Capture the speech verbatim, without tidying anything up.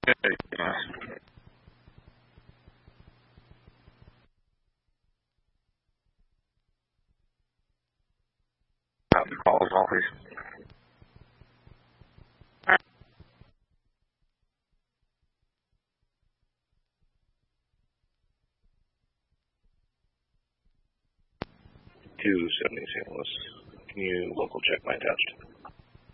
Uh, call as well, please. two seventy Saint Louis. Can you local check my attached?